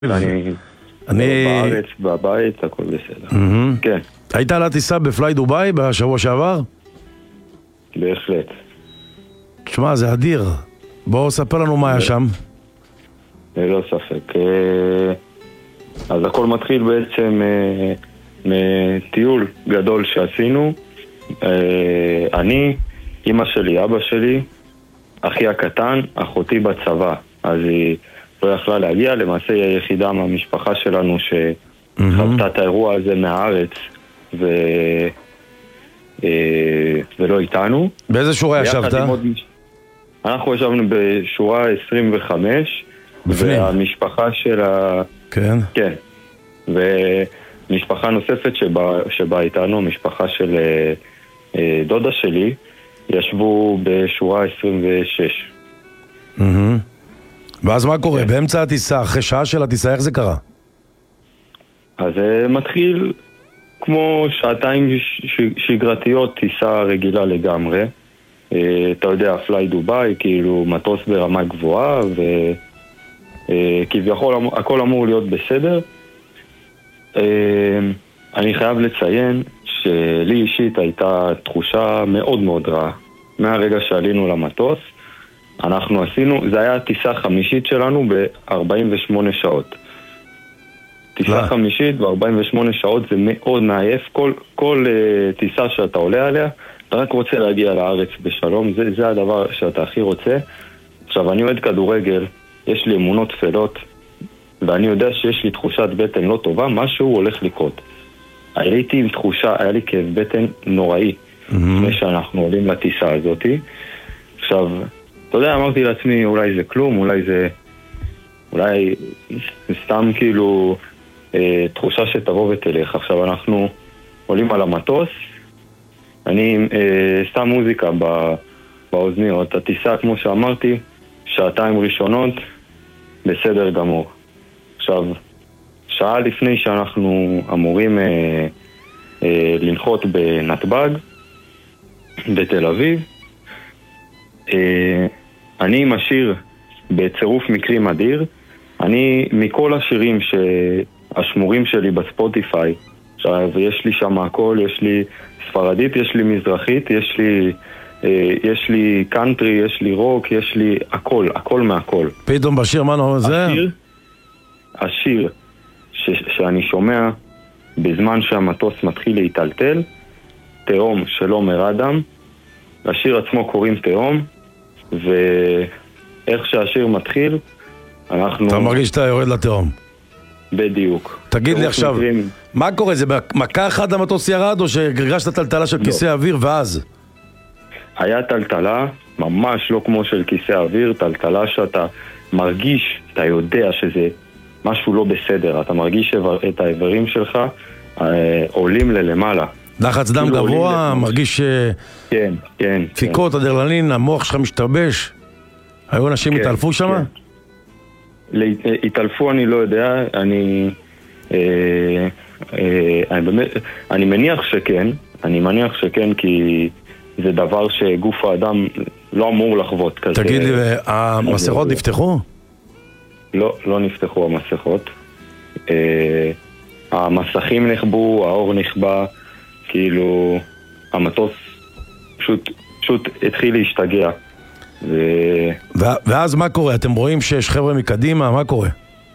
אני בארץ, בבית, הכל בסדר. כן. היית על הטיסה בפליי דוביי בשבוע שעבר? בהחלט. תשמע, זה אדיר. בואו ספר לנו מה היה שם. ללא ספק. אז הכל מתחיל בעצם מטיול גדול שעשינו. אני, אמא שלי, אבא שלי, אחי הקטן, אחותי בצבא. אז היא לא יכלה להגיע, למעשה היא היחידה מהמשפחה שלנו שחוותה את האירוע הזה מהארץ ולא איתנו. באיזה שורה ישבת? אנחנו ישבנו בשורה 25 והמשפחה שלה... כן? כן. ומשפחה נוספת שבאה איתנו, המשפחה של דודה שלי, ישבו בשורה 26. ואז מה קורה? באמצע הטיסה, אחרי שעה של הטיסה, איך זה קרה? אז זה מתחיל כמו שעתיים שגרתיות, טיסה רגילה לגמרי. אתה יודע, פליי דוביי, כאילו מטוס ברמה גבוהה, וכביכול הכל אמור להיות בסדר. אני חייב לציין שלי אישית הייתה תחושה מאוד מאוד רעה. מהרגע שעלינו למטוס, אנחנו עשינו, זה היה טיסה חמישית שלנו ב-48 שעות. טיסה חמישית ב-48 שעות זה מאוד מעייף. כל טיסה שאתה עולה עליה, אתה רק רוצה להגיע לארץ בשלום, זה הדבר שאתה הכי רוצה. עכשיו, אני אוהד כדורגל, יש לי אמונות תפלות, ואני יודע שיש לי תחושת בטן לא טובה, משהו הולך לקרות. הייתי עם תחושה, היה לי כאב בטן נוראי, לפני שאנחנו עולים לטיסה הזאת. עכשיו, אתה יודע, אמרתי לעצמי, אולי זה כלום, אולי זה סתם כאילו תחושה שתבוא ותלך. עכשיו אנחנו עולים על המטוס, אני סתם מוזיקה באוזניות, הטיסה כמו שאמרתי, שעתיים ראשונות, בסדר גמור. עכשיו, שעה לפני שאנחנו אמורים לנחות בנתב"ג, בתל אביב, אני עם השיר בצירוף מקרים אדיר. אני מכל השירים השמורים שלי בספוטיפיי, עכשיו יש לי שם הכל, יש לי ספרדית, יש לי מזרחית, יש לי קאנטרי, יש לי רוק, יש לי הכל מהכל. פתאום בשיר מה זה? השיר שאני שומע בזמן שהמטוס מתחיל להיטלטל, תהום של עומר אדם. לשיר עצמו קוראים תהום, ואיך שהשיר מתחיל, אנחנו... אתה מרגיש שאתה יורד לתהום. בדיוק. תגיד לי עכשיו, מה קורה? זה במכה אחת המטוס ירד, או שהרגשת טלטלה של כיסא אוויר ואז? היה טלטלה, ממש לא כמו של כיסא אוויר, טלטלה שאתה מרגיש, אתה יודע שזה משהו לא בסדר, אתה מרגיש את האיברים שלך עולים ללמעלה. לחץ דם גבוה, מרגיש דפיקות, אדרנלין, המוח שלך משתבש. היו אנשים התעלפו שם? התעלפו אני לא יודע, אני מניח שכן, כי זה דבר שגוף האדם לא אמור לחוות כזה. תגיד לי, המסכות נפתחו? לא נפתחו המסכות. המסכים נחבו, האור נחבא, כאילו המטוס פשוט התחיל להשתגע. ואז מה קורה? אתם רואים שיש חבר'ה מקדימה? מה קורה?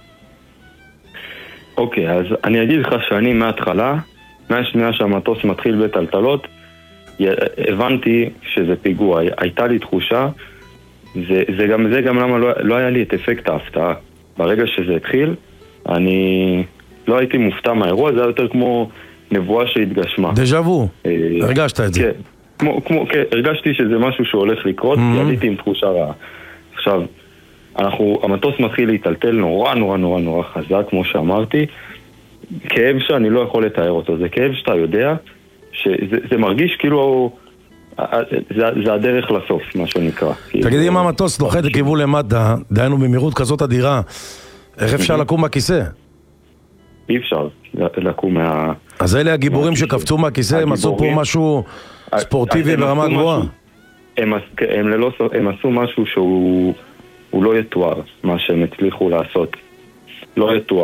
אוקיי, אז אני אגיד לך שאני מההתחלה, מהשנייה שהמטוס מתחיל בטלטלות, הבנתי שזה פיגוע. הייתה לי תחושה, זה גם למה לא היה לי את אפקט ההפתעה. ברגע שזה התחיל, אני לא הייתי מופתע מהאירוע, זה היה יותר כמו נבואה שהתגשמה. דז'ה וו, הרגשת את זה. כן, הרגשתי שזה משהו שהולך לקרות, כי עליתי עם תחושה רעה. עכשיו, המטוס מתחיל להיטלטל נורא נורא נורא נורא חזק, כמו שאמרתי. כאב שאני לא יכול לתאר אותו, זה כאב שאתה יודע, שזה מרגיש כאילו, זה הדרך לסוף, מה שנקרא. תגיד, אם המטוס נוחת לכיוון למטה, דהיינו במהירות כזאת אדירה, איך אפשר לקום מהכיסא? אי אפשר לקום מה... אז אלה הגיבורים שקפצו מהכיסא, הם עשו פה משהו ספורטיבי ברמה גבוהה. הם עשו משהו שהוא לא יתואר, מה שהם הצליחו לעשות. לא יתואר.